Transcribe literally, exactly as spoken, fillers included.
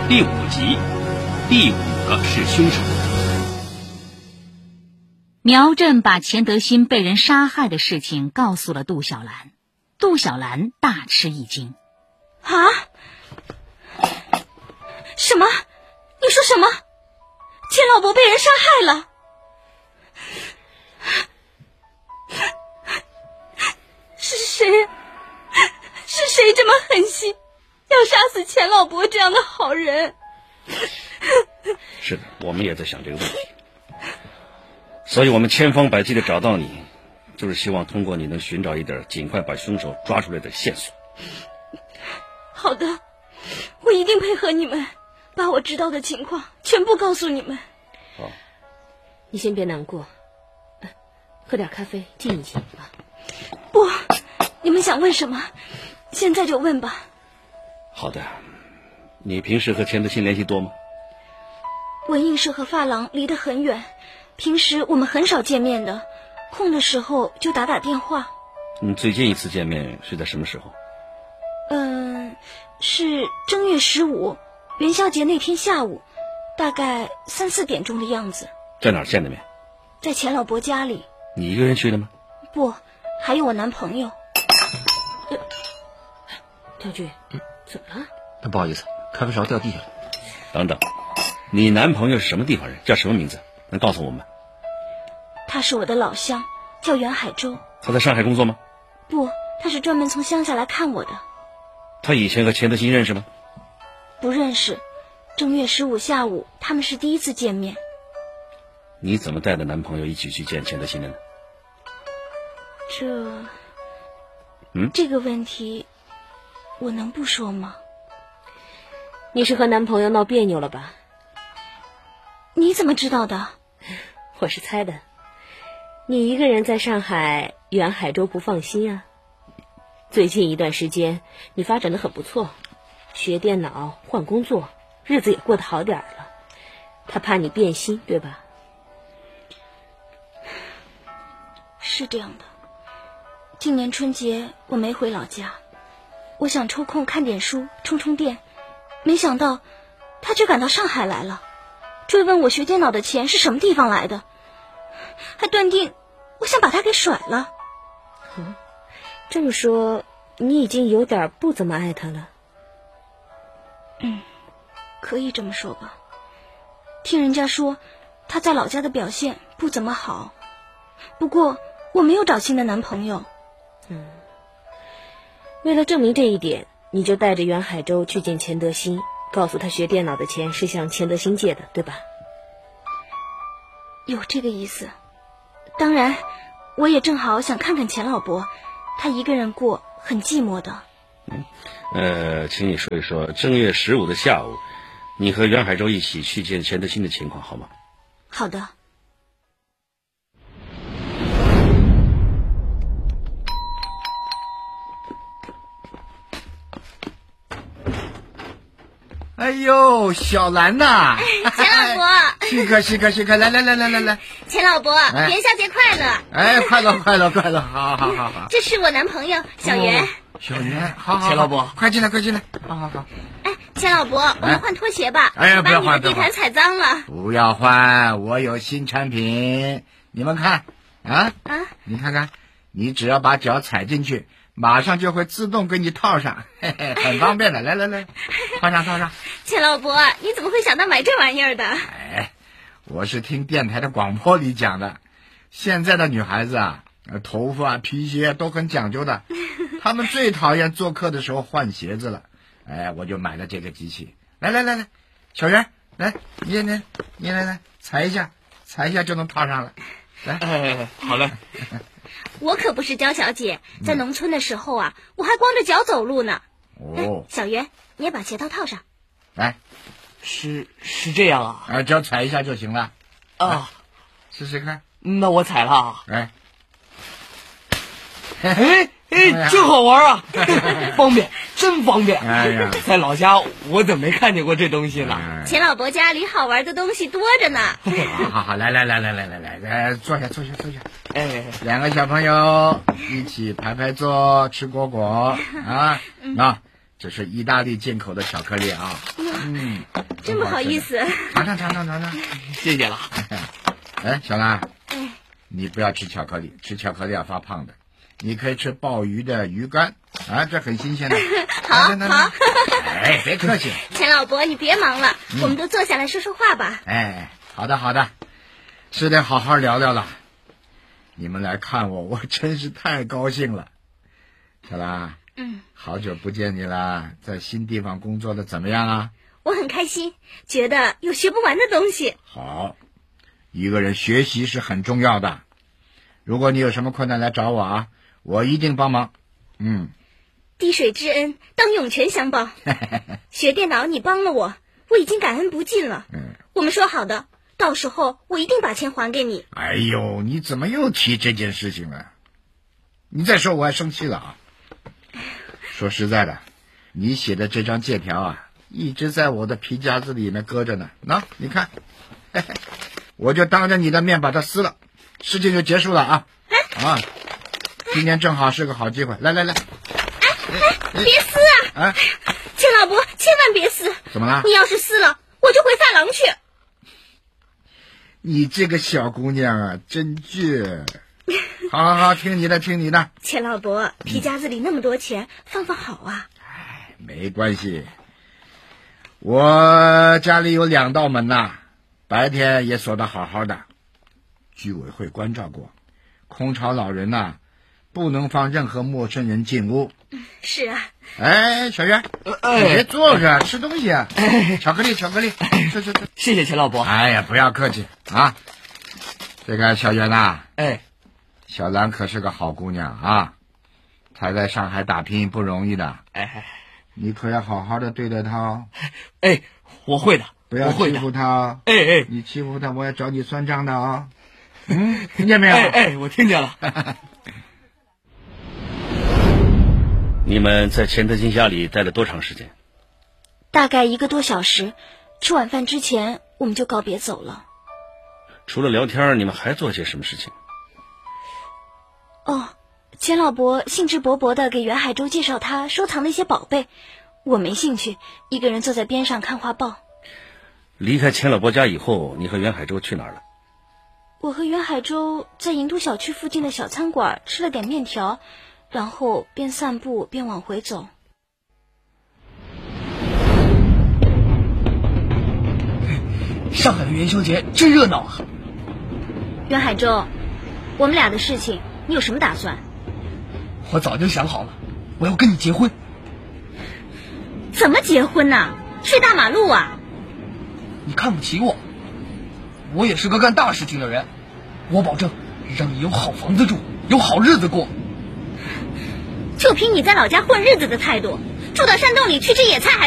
第五集，第五个是凶手。 苗振把钱德新被人杀害的事情告诉了杜小兰，杜小兰大吃一惊。 啊？什么？你说什么？钱老伯被人杀害了？是谁？是谁这么狠心，要杀死钱老伯这样的好人？ 是的，我们也在想这个问题，所以我们千方百计的找到你，就是希望通过你能寻找一点尽快把凶手抓出来的线索。 好的，我一定配合你们，把我知道的情况全部告诉你们。 好， 你先别难过，喝点咖啡静一静啊。 不，你们想问什么，现在就问吧。 好的，你平时和钱德新联系多吗？ 文印社和发廊离得很远，平时我们很少见面的，空的时候就打打电话。 你最近一次见面是在什么时候？ 嗯，是正月十五元宵节那天下午，大概三四点钟的样子。 在哪儿见的面？ 在钱老伯家里。 你一个人去的吗？ 不，还有我男朋友。 呃、条军，嗯，怎么了？ 那不好意思，咖啡勺掉地下了。 等等，你男朋友是什么地方人？叫什么名字？能告诉我们吗？ 他是我的老乡，叫袁海洲。 他在上海工作吗？ 不，他是专门从乡下来看我的。 他以前和钱德新认识吗？ 不认识，正月十五下午他们是第一次见面。 你怎么带着男朋友一起去见钱德新的呢？ 这嗯， 这个问题我能不说吗？ 你是和男朋友闹别扭了吧？ 你怎么知道的？ 我是猜的。你一个人在上海，袁海洲不放心啊。最近一段时间你发展得很不错，学电脑换工作，日子也过得好点了，他怕你变心，对吧？ 是这样的，今年春节我没回老家，我想抽空看点书充充电，没想到他却赶到上海来了，追问我学电脑的钱是什么地方来的，还断定我想把他给甩了。 嗯，这么说你已经有点不怎么爱他了。 嗯，可以这么说吧。听人家说他在老家的表现不怎么好，不过我没有找新的男朋友。 嗯，为了证明这一点，你就带着袁海洲去见钱德新，告诉他学电脑的钱是向钱德新借的，对吧？ 有这个意思。当然我也正好想看看钱老伯，他一个人过很寂寞的。 嗯，呃，请你说一说正月十五的下午，你和袁海洲一起去见钱德新的情况好吗？ 好的。 哎呦，小兰呐！ 钱老伯， 许可许可许可，来来来来来来。 钱老伯， 哎、 元宵节快乐！ 哎，快乐快乐快乐，好好好好。 这是我男朋友小袁。 哦、小袁，好好。 钱老伯， 快进来快进来，好好好。 哎，钱老伯，我们换拖鞋吧。 哎呀，不要换， 把你的地毯踩脏了。 不要换，我有新产品，你们看啊啊！你看看，你只要把脚踩进去，马上就会自动给你套上，嘿嘿，很方便的。来来来，套上套上。 钱老伯，你怎么会想到买这玩意儿的？ 哎，我是听电台的广播里讲的，现在的女孩子啊，头发皮鞋都很讲究的，她们最讨厌做客的时候换鞋子了。哎，我就买了这个机器。来来来来，小袁，来，你你你来来踩一下，踩一下就能套上了。来， 哎，好嘞。 我可不是娇小姐，在农村的时候啊，嗯、我还光着脚走路呢。 哦， 小袁，你也把鞋套套上。 来， 是是这样啊？ 啊，只要踩一下就行了。 啊， 试试看。 那我踩了啊。 哎， 哎哎，真好玩啊！方便，真方便。 哎呀， 在老家我怎么没看见过这东西呢？ 钱老伯家里好玩的东西多着呢。 好好好，来来来来来来来来，坐下坐下坐下。 哎， 两个小朋友一起排排坐，吃果果啊。那、嗯、 这是意大利进口的巧克力啊。嗯， 真不好意思。 尝尝尝尝尝尝， 谢谢了。 哎，小兰， 哎， 你不要吃巧克力，吃巧克力要发胖的。你可以吃鲍鱼的鱼干啊，这很新鲜的。 好，好。 哎，别客气。 钱老伯，你别忙了， 嗯、 我们都坐下来说说话吧。 哎，好的好的，是得好好聊聊了。你们来看我，我真是太高兴了。小兰， 嗯， 好久不见你了，在新地方工作的怎么样啊？ 我很开心，觉得有学不完的东西。 好，一个人学习是很重要的。如果你有什么困难来找我啊，我一定帮忙。嗯， 滴水之恩当涌泉相报。学电脑你帮了我，我已经感恩不尽了。 嗯， 我们说好的，到时候我一定把钱还给你。 哎呦，你怎么又提这件事情了？你再说我还生气了啊！说实在的，你写的这张借条啊，一直在我的皮夹子里面搁着呢。那你看，嘿嘿，我就当着你的面把它撕了，事情就结束了啊！啊，今天正好是个好机会，来来来， 哎哎，别撕啊！ 哎， 钱老伯，千万别撕！ 怎么了？ 你要是撕了，我就回发廊去。 你这个小姑娘啊，真倔。好好好，听你的，听你的。 钱老伯，皮夹子里那么多钱，嗯、放放好啊。 哎，没关系，我家里有两道门呐，白天也锁得好好的，居委会关照过，空巢老人呐，不能放任何陌生人进屋。 嗯，是啊。 哎，小袁，哎、你别坐着，吃东西啊！哎、巧克力，巧克力，吃吃吃。 谢谢钱老伯。 哎呀，不要客气啊。这个小袁呐， 哎， 小兰可是个好姑娘啊，她在上海打拼不容易的。 哎， 你可要好好的对待她哦。 哎，我会的， 不要欺负她哦。 哎哎， 你欺负她，我要找你算账的哦。嗯，听见没有？ 哎哎，我听见了。 你们在钱德金家里待了多长时间？ 大概一个多小时。吃晚饭之前，我们就告别走了。 除了聊天，你们还做些什么事情？ 哦，钱老伯兴致勃勃地给袁海洲介绍他收藏的一些宝贝，我没兴趣，一个人坐在边上看画报。 离开钱老伯家以后，你和袁海洲去哪儿了？ 我和袁海洲在银都小区附近的小餐馆吃了点面条，然后边散步边往回走。 上海的元宵节真热闹啊！ 袁海洲，我们俩的事情你有什么打算？ 我早就想好了，我要跟你结婚。 怎么结婚呢？睡大马路啊？ 你看不起我，我也是个干大事情的人，我保证让你有好房子住，有好日子过。 就凭你在老家混日子的态度，住到山洞里去吃野菜还